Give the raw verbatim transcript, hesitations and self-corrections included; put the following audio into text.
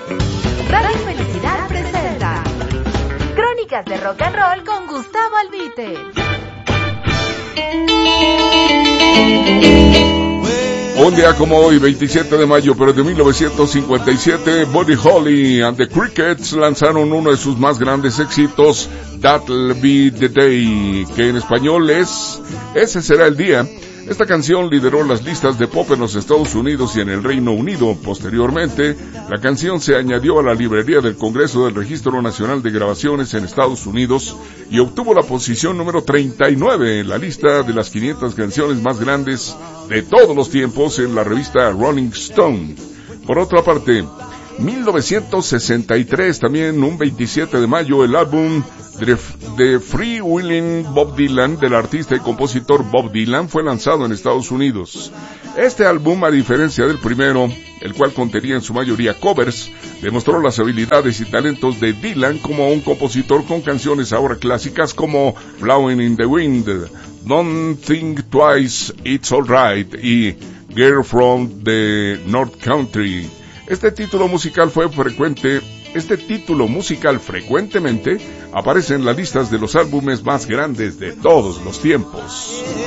Radio Felicidad presenta Crónicas de Rock and Roll con Gustavo Albite. Un día como hoy, veintisiete de mayo, pero de mil novecientos cincuenta y siete, Buddy Holly and the Crickets lanzaron uno de sus más grandes éxitos, That'll Be the Day, que en español es Ese será el día. Esta canción lideró las listas de pop en los Estados Unidos y en el Reino Unido. Posteriormente, la canción se añadió a la librería del Congreso del Registro Nacional de Grabaciones en Estados Unidos y obtuvo la posición número treinta y nueve en la lista de las quinientas canciones más grandes de todos los tiempos en la revista Rolling Stone. Por otra parte, mil novecientos sesenta y tres, también un veintisiete de mayo, el álbum The Free Wheelin' Bob Dylan del artista y compositor Bob Dylan fue lanzado en Estados Unidos. Este álbum, a diferencia del primero, el cual contenía en su mayoría covers, demostró las habilidades y talentos de Dylan como un compositor con canciones ahora clásicas como Blowin' in the Wind, Don't Think Twice, It's Alright y Girl from the North Country. Este título musical fue frecuente, este título musical frecuentemente aparece en las listas de los álbumes más grandes de todos los tiempos.